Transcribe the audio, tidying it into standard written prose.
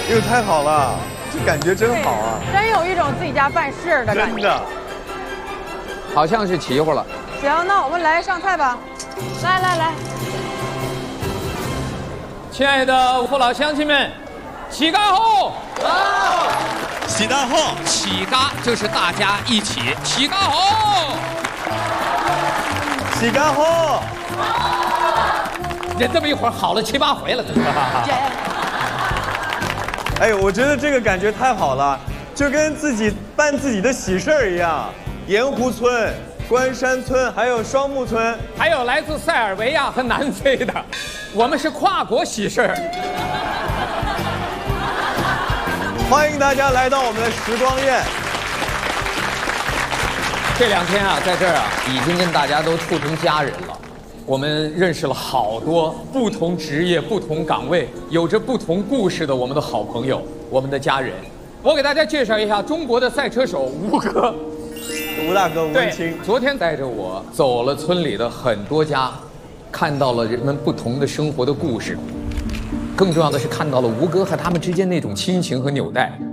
哎呦，太好了，这感觉真好啊！ 真有一种自己家办事的感觉。 真的， 好像是齐乎了。 行，那我们来上菜吧。来， 亲爱的父老乡亲们，起嘎后！ 喜大后， 起嘎就是大家一起起嘎后。 洗干后， 人这么一会儿好了7、8回了， 哎，我觉得这个感觉太好了，就跟自己办自己的喜事儿一样。盐湖村、关山村，还有双木村， 还有来自塞尔维亚和南非的，我们是跨国喜事儿。 欢迎大家来到我们的时光宴。 这2天啊，在这儿啊，已经跟大家都处成家人了。我们认识了好多不同职业、不同岗位、有着不同故事的我们的好朋友，我们的家人。我给大家介绍一下中国的赛车手吴哥。 吴大哥，吴文清， 昨天带着我走了村里的很多家，看到了人们不同的生活的故事，更重要的是看到了吴哥和他们之间那种亲情和纽带。